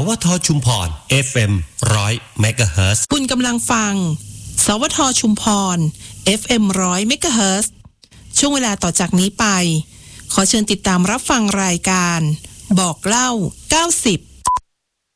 วทชุมพร FM 100 เมกะเฮิรตซ์คุณกำลังฟังสวทชุมพร FM 100 เมกะเฮิรตซ์ ช่วงเวลาต่อจากนี้ไปขอเชิญติดตามรับฟังรายการบอกเล่า90